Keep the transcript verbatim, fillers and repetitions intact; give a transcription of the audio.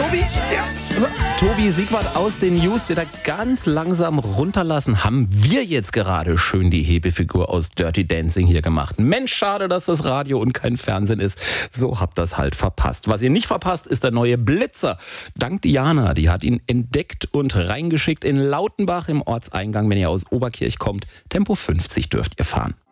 Tobi, ja. So, Tobi Siegwart aus den News wieder ganz langsam runterlassen. Haben wir jetzt gerade schön die Hebefigur aus Dirty Dancing hier gemacht. Mensch, schade, dass das Radio und kein Fernsehen ist. So habt das halt verpasst. Was ihr nicht verpasst, ist der neue Blitzer. Dank Diana, die hat ihn entdeckt und reingeschickt in Lautenbach im Ortseingang, wenn ihr aus Oberkirch kommt. Tempo fünfzig dürft ihr fahren.